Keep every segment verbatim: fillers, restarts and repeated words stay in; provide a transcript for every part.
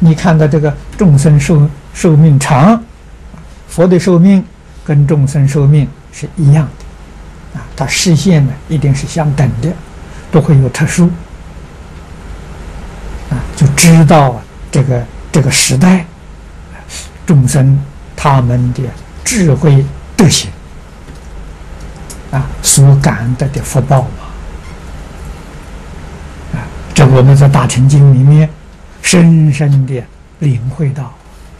你看到这个众生寿寿命长，佛的寿命跟众生寿命是一样的，啊，它视线呢一定是相等的，不会有特殊，啊，就知道这个这个时代众生他们的智慧德行，啊，所感得的福报嘛，啊，这我们在大乘经里面深深的领会到。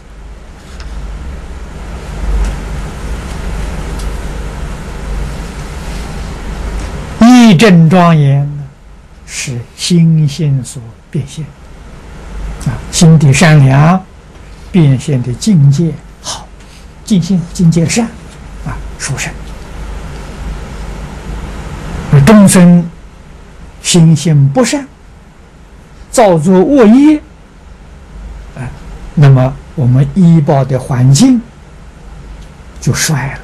义正庄严是心性所变现，啊，心地善良，变现的境界好，境性境界善，啊，殊胜。而众生心性不善，造作恶业，啊，那么我们依报的环境就衰了。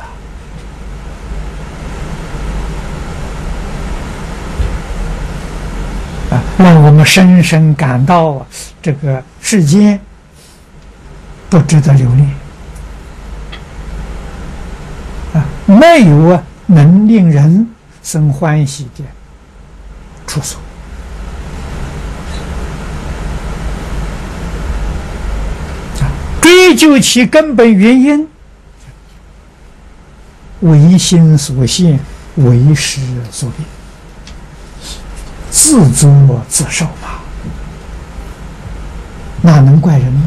啊，让我们深深感到啊，这个世间不值得留恋啊，没有啊能令人生欢喜的处所啊。追究其根本原因，唯心所现，为识所变。自作自受吧，哪能怪人呢？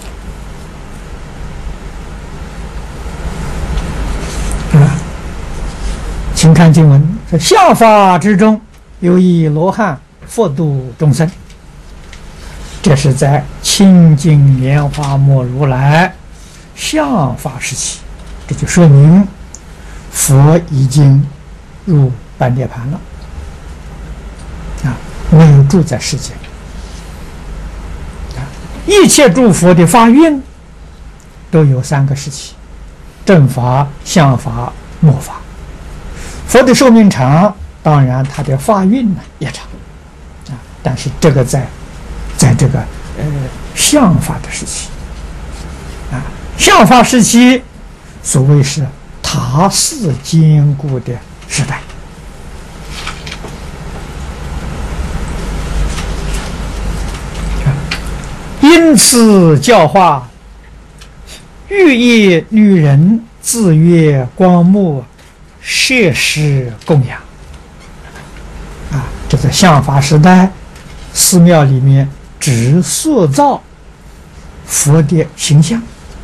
啊，请看经文说：相法之中，有一罗汉复度众生。这是在清净莲花末如来相法时期，这就说明佛已经入半涅盘了。啊，没有住在世间。啊，一切诸佛的发愿都有三个时期：正法、相法、末法。佛的寿命长，当然他的发愿呢也长。啊，但是这个在在这个呃相法的时期，啊，相法时期所谓是塔寺坚固的时代。因此教化欲业女人自月光目摄施供养啊，这个相法时代，寺庙里面只塑造佛的形象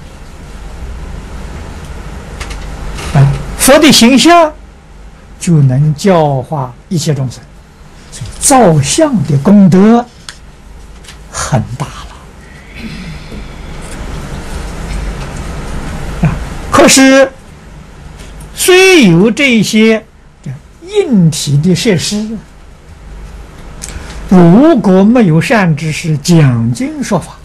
啊，佛的形象就能教化一切众生，所以造像的功德很大。可是，虽有这些硬体的设施，如果没有善知识讲经说法，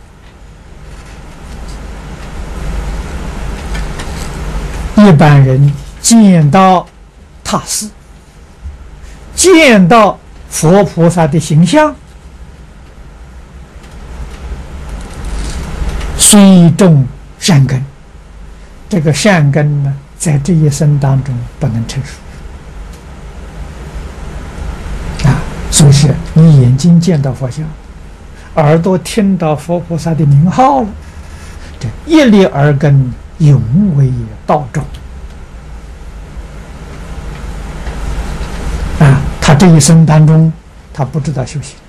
一般人见到塔寺，见到佛菩萨的形象，虽种善根。这个善根呢，在这一生当中不能成熟啊，所以是你眼睛见到佛像，耳朵听到佛菩萨的名号了，这一粒耳根永为道种啊，他这一生当中他不知道修行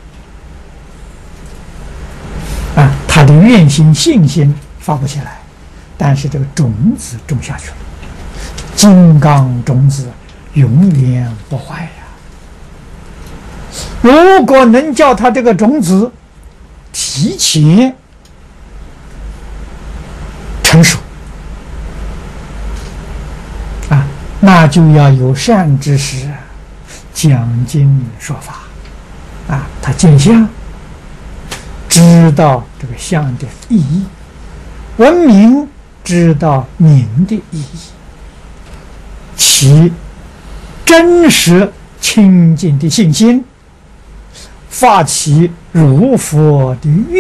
啊，他的愿心信心发不起来。但是这个种子种下去了，金刚种子永远不坏呀。如果能叫它这个种子提前成熟啊，那就要有善知识讲经说法啊，他见相，知道这个相的意义，闻名。知道名的意义，其真实清净的信心，发起如佛的愿。